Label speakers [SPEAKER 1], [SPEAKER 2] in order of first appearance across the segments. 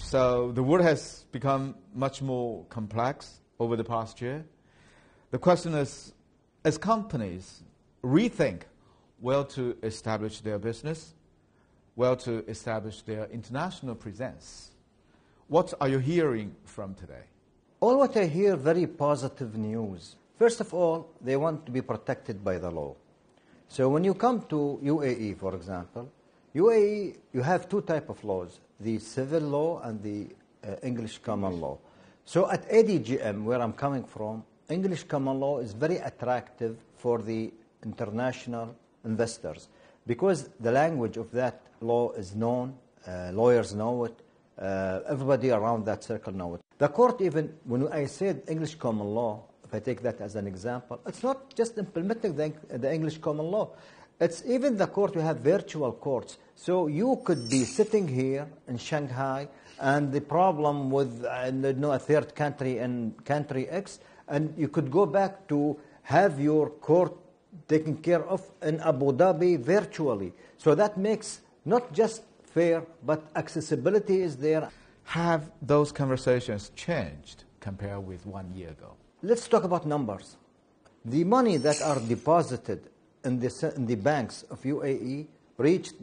[SPEAKER 1] So the world has become much more complex over the past year. The question is, as companies rethink where to establish their business, where to establish their international presence, what are you hearing from today?
[SPEAKER 2] All what I hear, very positive news. First of all, they want to be protected by the law. So when you come to UAE, for example, UAE, you have two types of laws, the civil law and the English common law. So at ADGM, where I'm coming from, English common law is very attractive for the international investors because the language of that law is known, lawyers know it, everybody around that circle know it. The court even, when I said English common law, if I take that as an example, it's not just implementing the English common law. It's even the court, we have virtual courts. So you could be sitting here in Shanghai and the problem with a third country in country X, and you could go back to have your court taken care of in Abu Dhabi virtually. So that makes not just fair, but accessibility is there.
[SPEAKER 1] Have those conversations changed compared with 1 year ago?
[SPEAKER 2] Let's talk about numbers. The money that are deposited in the banks of UAE reached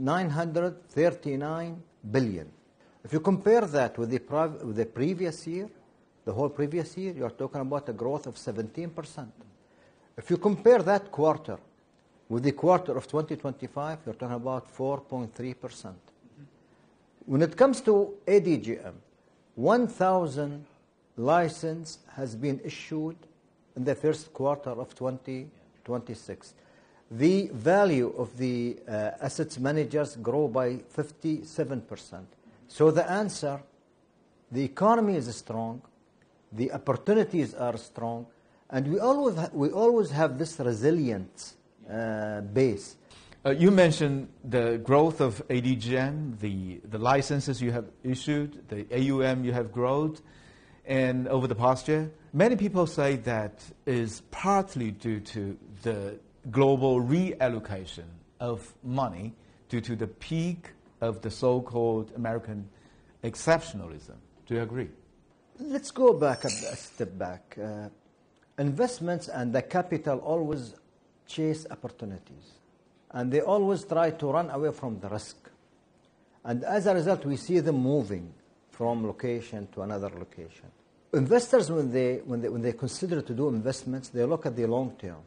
[SPEAKER 2] 939 billion. If you compare that with the previous year, the whole previous year, you're talking about a growth of 17%. If you compare that quarter with the quarter of 2025, you're talking about 4.3%. When it comes to ADGM, 1,000 license has been issued in the first quarter of 2026. The value of the assets managers grow by 57%. So the answer, the economy is strong, the opportunities are strong, and we always have this resilient base.
[SPEAKER 1] You mentioned the growth of ADGM, the licenses you have issued, the AUM you have grown, and over the past year. Many people say that is partly due to the global reallocation of money due to the peak of the so-called American exceptionalism. Do you agree?
[SPEAKER 2] Let's go back a step back. Investments and the capital always chase opportunities, and they always try to run away from the risk. And as a result, we see them moving from location to another location. Investors, when they consider to do investments, they look at the long term,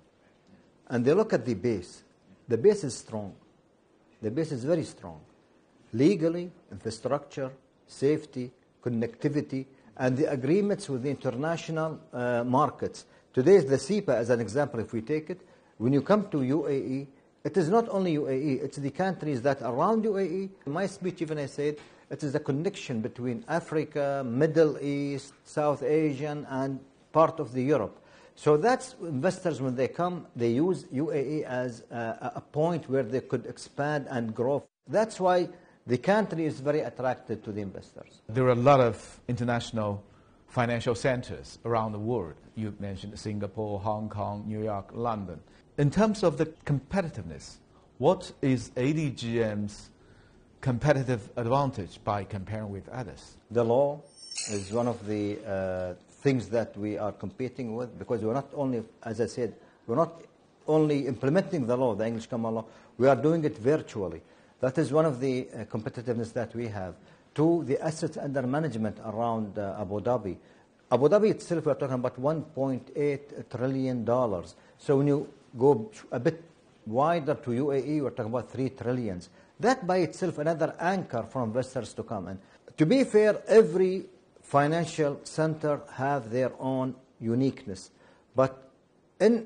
[SPEAKER 2] and they look at the base. The base is strong. The base is very strong. Legally, infrastructure, safety, connectivity, and the agreements with the international markets. Today, the CEPA, as an example, if we take it, when you come to UAE, it is not only UAE, it's the countries that are around UAE. In my speech, even I said, it is the connection between Africa, Middle East, South Asian, and part of the Europe. So that's investors, when they come, they use UAE as a point where they could expand and grow. That's why the country is very attractive to the investors.
[SPEAKER 1] There are a lot of international financial centers around the world. You mentioned Singapore, Hong Kong, New York, London. In terms of the competitiveness, what is ADGM's competitive advantage by comparing with others?
[SPEAKER 2] The law is one of the things that we are competing with, because we're not only, as I said, we're not only implementing the law, the English common law, we are doing it virtually. That is one of the competitiveness that we have. To the assets under management around Abu Dhabi. Abu Dhabi itself, we're talking about $1.8 trillion. So when you go a bit wider to UAE, we're talking about 3 trillion. That by itself, another anchor for investors to come in. To be fair, every financial center have their own uniqueness. But in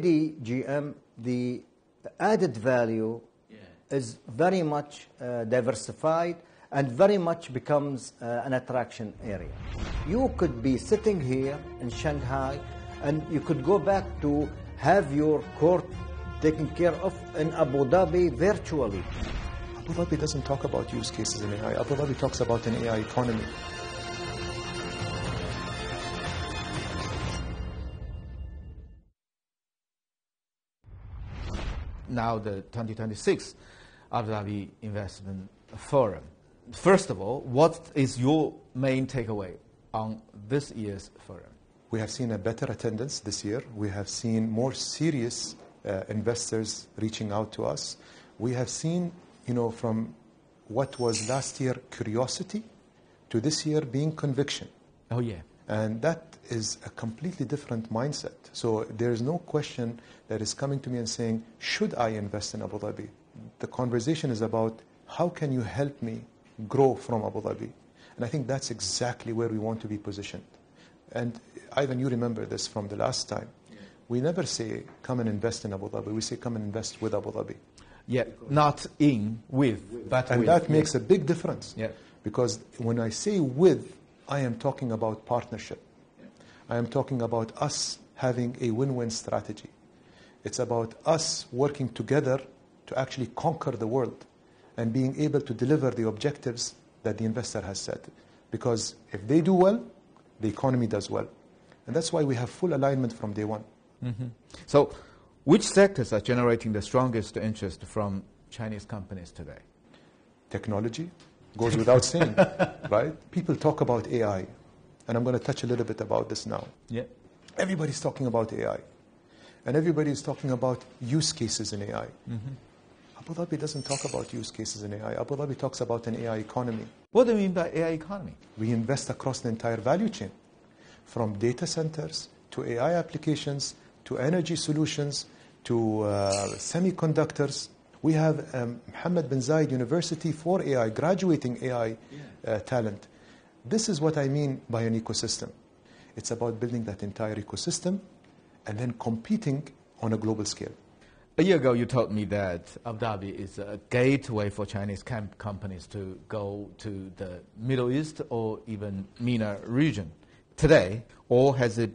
[SPEAKER 2] ADGM, the added value is very much diversified and very much becomes an attraction area. You could be sitting here in Shanghai and you could go back to have your court taken care of in Abu Dhabi virtually.
[SPEAKER 3] Abu Dhabi doesn't talk about use cases in AI. Abu Dhabi talks about an AI economy.
[SPEAKER 1] Now the 2026 Abu Dhabi Investment Forum first of all, what is your main takeaway on this year's forum?
[SPEAKER 3] We have seen a better attendance this year. We have seen more serious investors reaching out to us. We have seen, from what was last year curiosity to this year being conviction.
[SPEAKER 1] Oh, yeah.
[SPEAKER 3] And that is a completely different mindset. So there is no question that is coming to me and saying, should I invest in Abu Dhabi? The conversation is about, how can you help me grow from Abu Dhabi? And I think that's exactly where we want to be positioned. And Ivan, you remember this from the last time. Yeah. We never say, come and invest in Abu Dhabi. We say, come and invest with Abu Dhabi.
[SPEAKER 1] Yeah, not in, with, but
[SPEAKER 3] and
[SPEAKER 1] with.
[SPEAKER 3] And that makes a big difference.
[SPEAKER 1] Yeah.
[SPEAKER 3] Because when I say with, I am talking about partnership. Yeah. I am talking about us having a win-win strategy. It's about us working together to actually conquer the world and being able to deliver the objectives that the investor has set. Because if they do well, the economy does well. And that's why we have full alignment from day one.
[SPEAKER 1] Mm-hmm. So which sectors are generating the strongest interest from Chinese companies today?
[SPEAKER 3] Technology goes without saying, right? People talk about AI, and I'm going to touch a little bit about this now.
[SPEAKER 1] Yeah.
[SPEAKER 3] Everybody's talking about AI, and everybody's talking about use cases in AI. Mm-hmm. Abu Dhabi doesn't talk about use cases in AI. Abu Dhabi talks about an AI economy.
[SPEAKER 1] What do you mean by AI economy?
[SPEAKER 3] We invest across the entire value chain, from data centers to AI applications to energy solutions to semiconductors. We have Mohammed bin Zayed University for AI, graduating AI talent. This is what I mean by an ecosystem. It's about building that entire ecosystem and then competing on a global scale.
[SPEAKER 1] A year ago, you told me that Abu Dhabi is a gateway for Chinese companies to go to the Middle East or even MENA region. Today, or has it